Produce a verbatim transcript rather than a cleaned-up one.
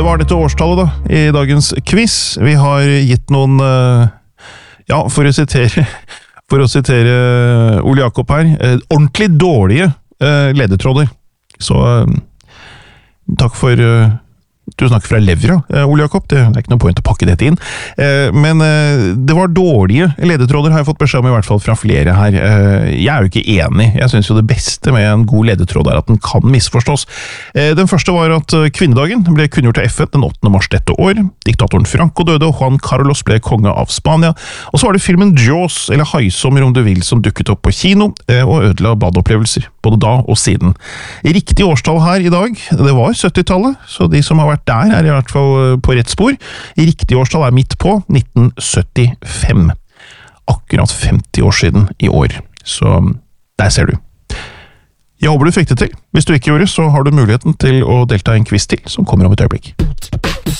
Det var dette årstallet da, i dagens quiz. Vi har gitt noen, ja, for å sitere, for å sitere Ole Jakob her, ordentlig dårlige ledetråder. Så takk for... Du snakker fra levra, Ole Jakob, det er ikke noe point å pakke dette inn. Men det var dårlige ledetråder, har jeg fått beskjed om i hvert fall fra flere her. Jeg er jo ikke enig, jeg synes jo det beste med en god ledetråd er at den kan misforstås. Den første var at kvinnedagen ble kunngjort til F N den åttende mars dette år. Diktatoren Franco døde, og Juan Carlos ble konge av Spania. Og så var det filmen Jaws, eller Haisommer om du vil, som dukket opp på kino, og ødela badeopplevelser, både da og siden. Riktig årstall her i dag, det var syttitallet, så de som har vært der er i hvert fall på rett spor. Riktig årstall er midt på nitten syttifem. Akkurat femti år siden i år. Så der ser du. Jeg håper du fikk det til. Hvis du ikke gjorde, så har du muligheten til å delta i en quiz til, som kommer om et øyeblikk.